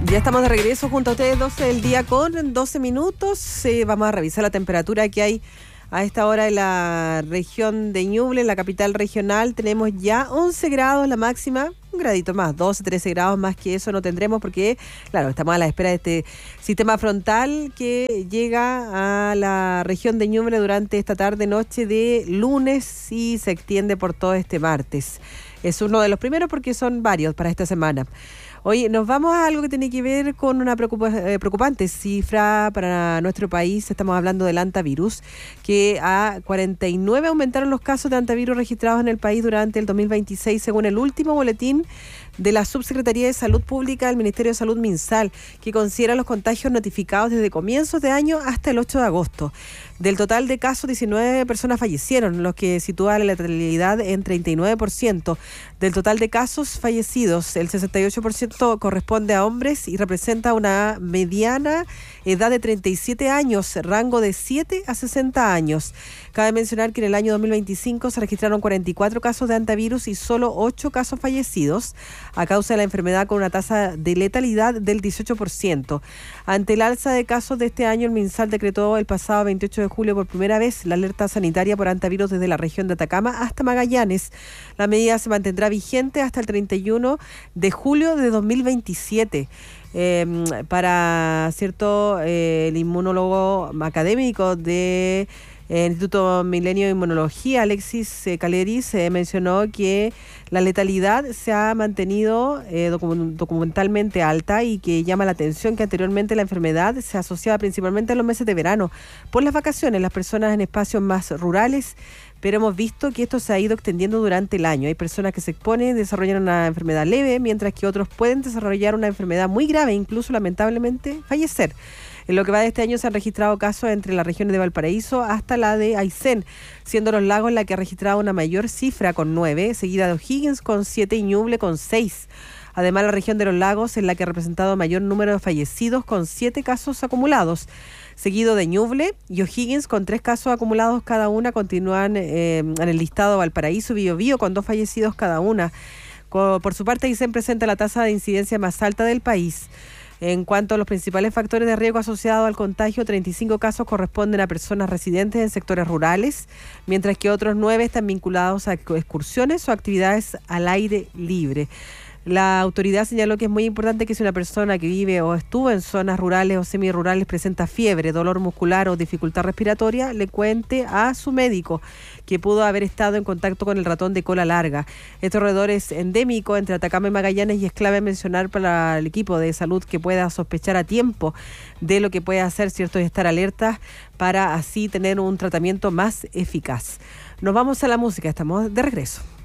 Ya estamos de regreso junto a ustedes, 12 del día con 12 minutos. Vamos a revisar la temperatura que hay a esta hora en la región de Ñuble, en la capital regional. Tenemos ya 11 grados la máxima, un gradito más, 12, 13 grados más que eso no tendremos porque, claro, estamos a la espera de este sistema frontal que llega a la región de Ñuble durante esta tarde-noche de lunes y se extiende por todo este martes. Es uno de los primeros porque son varios para esta semana. Oye, nos vamos a algo que tiene que ver con una preocupante cifra para nuestro país. Estamos hablando del hantavirus, que a 49 aumentaron los casos de hantavirus registrados en el país durante el 2026, según el último boletín de la Subsecretaría de Salud Pública del Ministerio de Salud MinSal, que considera los contagios notificados desde comienzos de año hasta el 8 de agosto. Del total de casos, 19 personas fallecieron, lo que sitúa la letalidad en 39%. Del total de casos fallecidos, el 68% corresponde a hombres y representa una mediana edad de 37 años, rango de 7 a 60 años. Cabe mencionar que en el año 2025 se registraron 44 casos de hantavirus y solo 8 casos fallecidos a causa de la enfermedad, con una tasa de letalidad del 18%. Ante el alza de casos de este año, el MinSal decretó el pasado 28 de julio por primera vez la alerta sanitaria por hantavirus desde la región de Atacama hasta Magallanes. La medida se mantendrá vigente hasta el 31 de julio de 2027. Para el inmunólogo académico de Instituto Milenio de Inmunología, Alexis Caleris, mencionó que la letalidad se ha mantenido documentalmente alta y que llama la atención que anteriormente la enfermedad se asociaba principalmente en los meses de verano por las vacaciones, las personas en espacios más rurales, pero hemos visto que esto se ha ido extendiendo durante el año. Hay personas que se exponen, desarrollan una enfermedad leve, mientras que otros pueden desarrollar una enfermedad muy grave e incluso lamentablemente fallecer. En lo que va de este año se han registrado casos entre las regiones de Valparaíso hasta la de Aysén, siendo Los Lagos la que ha registrado una mayor cifra con 9, seguida de O'Higgins con 7 y Ñuble con 6. Además, la región de Los Lagos es la que ha representado mayor número de fallecidos con 7 casos acumulados, seguido de Ñuble y O'Higgins con 3 casos acumulados cada una. Continúan en el listado Valparaíso y Biobío con 2 fallecidos cada una. Por su parte, Aysén presenta la tasa de incidencia más alta del país. En cuanto a los principales factores de riesgo asociados al contagio, 35 casos corresponden a personas residentes en sectores rurales, mientras que otros 9 están vinculados a excursiones o actividades al aire libre. La autoridad señaló que es muy importante que si una persona que vive o estuvo en zonas rurales o semirurales presenta fiebre, dolor muscular o dificultad respiratoria, le cuente a su médico que pudo haber estado en contacto con el ratón de cola larga. Este roedor es endémico entre Atacama y Magallanes y es clave mencionar para el equipo de salud que pueda sospechar a tiempo de lo que puede hacer, ¿cierto?, y estar alertas para así tener un tratamiento más eficaz. Nos vamos a la música, estamos de regreso.